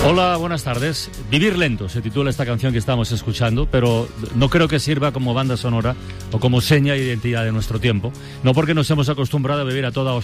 Hola, buenas tardes. Vivir lento se titula esta canción que estamos escuchando, pero no creo que sirva como banda sonora o como seña de identidad de nuestro tiempo. No porque nos hemos acostumbrado a vivir a toda